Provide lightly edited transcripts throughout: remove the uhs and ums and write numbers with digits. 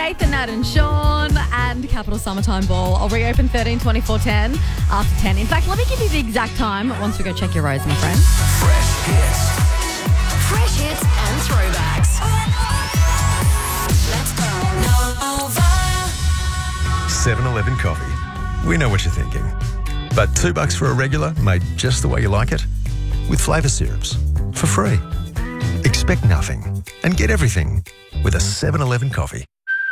Nathan, Nat and Sean and Capital Summertime Ball. I'll reopen 13-24-10 after 10. In fact, let me give you the exact time once we go check your roads, my friend. Fresh hits. Fresh hits and throwbacks. Let's go. Nova. 7-Eleven coffee. We know what you're thinking. But $2 for a regular made just the way you like it? With flavour syrups. For free. Expect nothing and get everything with a 7-Eleven coffee.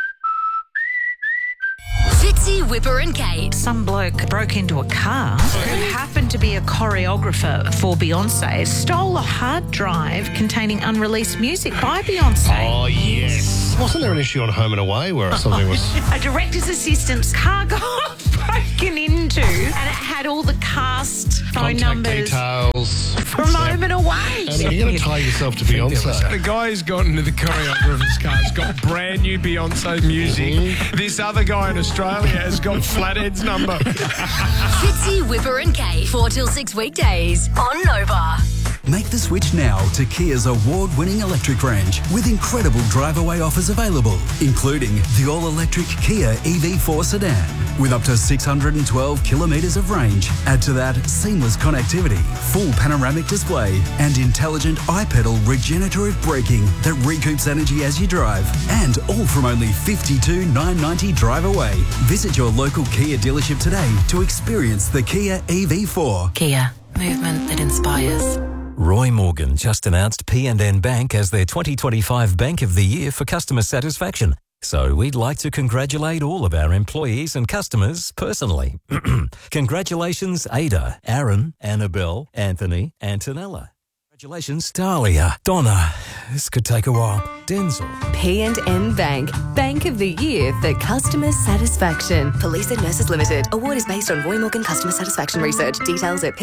Fitzy, Whipper and Kate. Some bloke broke into a car who happened to be a choreographer for Beyonce, stole a hard drive containing unreleased music by Beyonce. Oh, yes. Wasn't there an issue on Home and Away where something was... A director's assistant's car got broken into and it had all the cast phone Contact numbers details. from Home and Away. And you're going to tie yourself to Beyonce. The guy who's gotten into the choreographer's car has got brand new Beyonce music. This other guy in Australia has got Flathead's number. Fitzy, Whipper and Kate. 4 till 6 weekdays on Nova. Make the switch now to Kia's award-winning electric range with incredible drive-away offers available, including the all-electric Kia EV4 sedan with up to 612 kilometres of range. Add to that seamless connectivity, full panoramic display and intelligent iPedal regenerative braking that recoups energy as you drive. And all from only $52,990 drive away. Visit your local Kia dealership today to experience the Kia EV4. Kia. Movement that inspires. Roy Morgan just announced P&N Bank as their 2025 Bank of the Year for customer satisfaction. So we'd like to congratulate all of our employees and customers personally. Congratulations, Ada, Aaron, Annabelle, Anthony, Antonella. Congratulations, Dahlia, Donna. This could take a while. Denzel. P&N Bank. Bank of the Year for customer satisfaction. Police and Nurses Limited. Award is based on Roy Morgan customer satisfaction research. Details at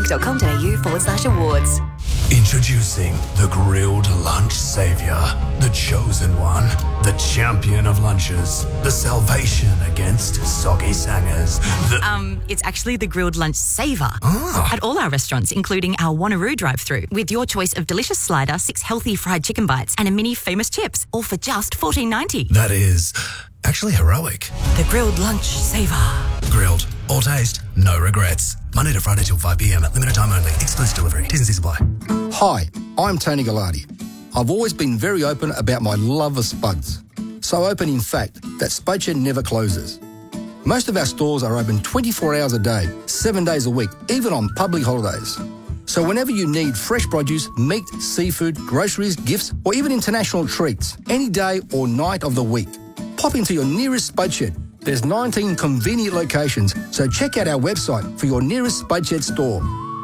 pnbank.com.au/awards. Introducing the grilled lunch savior, the chosen one, the champion of lunches, the salvation against soggy sangers. It's actually the grilled lunch saver at all our restaurants, including our Wanneroo drive-through, with your choice of delicious slider, 6 healthy fried chicken bites, and a mini famous chips, all for just $14.90. That is actually heroic. The grilled lunch saver. Grilled, all taste, no regrets. Monday to Friday till 5 p.m. Limited time only. Exclusive delivery. T's and C's apply. Hi, I'm Tony Gallardi. I've always been very open about my love of Spuds. So open, in fact, that Spud Shed never closes. Most of our stores are open 24 hours a day, 7 days a week, even on public holidays. So whenever you need fresh produce, meat, seafood, groceries, gifts, or even international treats, any day or night of the week, pop into your nearest Spud Shed. There's 19 convenient locations, so check out our website for your nearest Spud Shed store.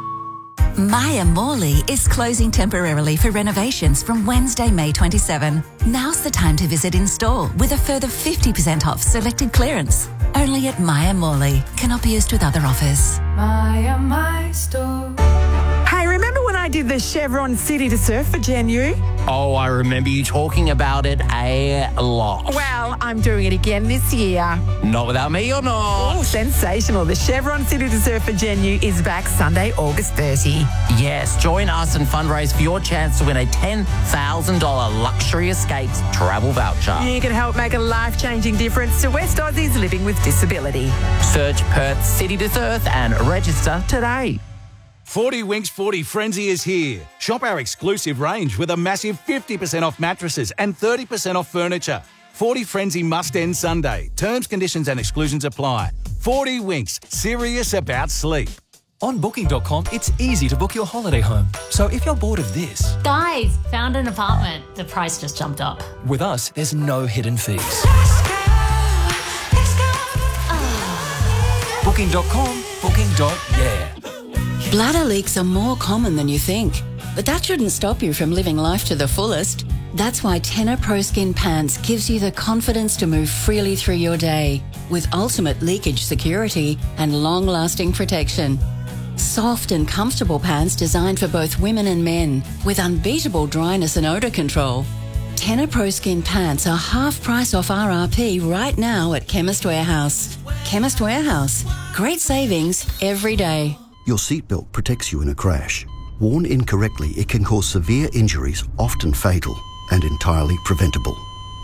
Maya Morley is closing temporarily for renovations from Wednesday, May 27. Now's the time to visit in store with a further 50% off selected clearance. Only at Maya Morley. Cannot be used with other offers. Maya, my store. Hey, remember when I did the Chevron City to Surf for Gen U? Oh, I remember you talking about it a lot. Well, I'm doing it again this year. Not without me or not? Oh, sensational. The Chevron City to Surf for Gen U is back Sunday, August 30. Yes, join us and fundraise for your chance to win a $10,000 Luxury Escapes travel voucher. You can help make a life-changing difference to West Aussies living with disability. Search Perth City to Surf and register today. 40 Winks 40 Frenzy is here. Shop our exclusive range with a massive 50% off mattresses and 30% off furniture. 40 Frenzy must end Sunday. Terms, conditions and exclusions apply. 40 Winks, serious about sleep. On Booking.com, it's easy to book your holiday home. So if you're bored of this... Guys, found an apartment. The price just jumped up. With us, there's no hidden fees. Booking.com, booking.yeah. Bladder leaks are more common than you think, but that shouldn't stop you from living life to the fullest. That's why Tena Pro Skin Pants gives you the confidence to move freely through your day with ultimate leakage security and long-lasting protection. Soft and comfortable pants designed for both women and men with unbeatable dryness and odour control. Tena Pro Skin Pants are half price off RRP right now at Chemist Warehouse. Chemist Warehouse. Great savings every day. Your seatbelt protects you in a crash. Worn incorrectly, it can cause severe injuries, often fatal, and entirely preventable.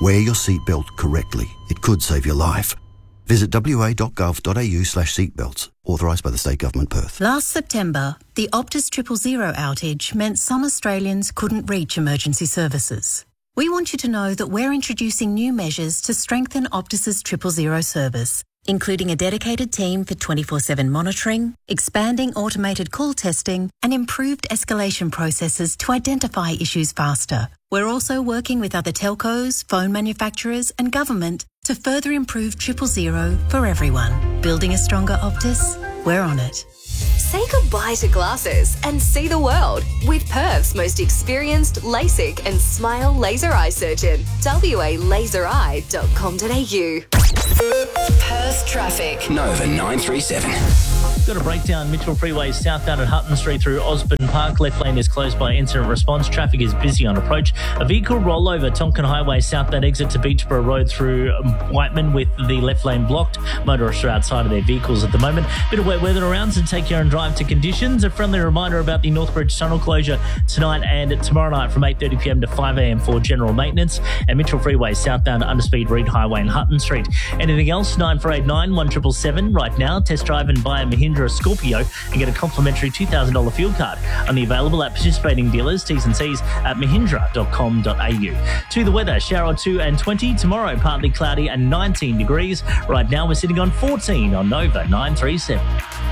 Wear your seatbelt correctly. It could save your life. Visit wa.gov.au/seatbelts. Authorised by the State Government, Perth. Last September, the Optus 000 outage meant some Australians couldn't reach emergency services. We want you to know that we're introducing new measures to strengthen Optus's 000 service, including a dedicated team for 24/7 monitoring, expanding automated call testing, and improved escalation processes to identify issues faster. We're also working with other telcos, phone manufacturers, and government to further improve 000 for everyone. Building a stronger Optus? We're on it. Say goodbye to glasses and see the world with Perth's most experienced LASIK and Smile laser eye surgeon. walaseri.com.au. Perth traffic. Nova 937. Got a breakdown. Mitchell Freeway southbound at Hutton Street through Osborne Park. Left lane is closed by incident response. Traffic is busy on approach. A vehicle rollover Tonkin Highway southbound exit to Beachborough Road through Whiteman with the left lane blocked. Motorists are outside of their vehicles at the moment. Bit of wet weather around, so take care and drive to conditions. A friendly reminder about the Northbridge Tunnel closure tonight and tomorrow night from 8:30pm to 5am for general maintenance. And Mitchell Freeway southbound Underspeed Reed Highway and Hutton Street. Anything else? 9489 1777 right now. Test drive and buy a Mahindra Scorpio and get a complimentary $2,000 fuel card. Only available at participating dealers. T's and C's at mahindra.com.au. To the weather, shower or 2 and 20. Tomorrow, partly cloudy and 19 degrees. Right now, we're sitting on 14 on Nova 937.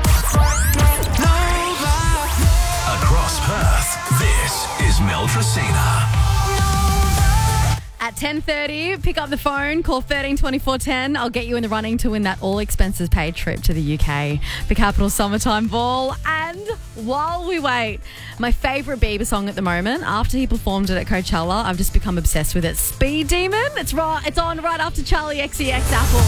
Across Perth, this is Mel Tracina. At 10:30, pick up the phone, call 13 24 10. I'll get you in the running to win that all expenses paid trip to the UK, the Capital Summertime Ball. And while we wait, my favourite Bieber song at the moment, after he performed it at Coachella, I've just become obsessed with it. Speed Demon. It's on right after Charlie XCX Apple.